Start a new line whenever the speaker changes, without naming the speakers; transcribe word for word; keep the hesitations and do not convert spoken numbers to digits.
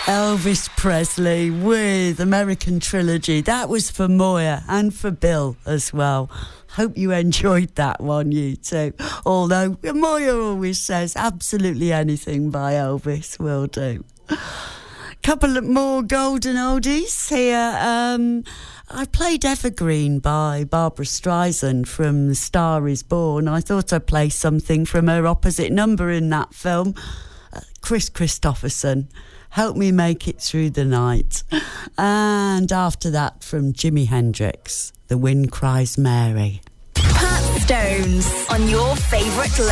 Elvis Presley with American Trilogy. That was for Moya and for Bill as well. Hope you enjoyed that one, you two. Although Moya always says absolutely anything by Elvis will do. Couple of more golden oldies here. Um, I played Evergreen by Barbara Streisand from Star Is Born. I thought I'd play something from her opposite number in that film, uh, Chris Christopherson. Help Me Make It Through the Night. And after that, from Jimi Hendrix, The Wind Cries Mary.
Pat Stones on your favourite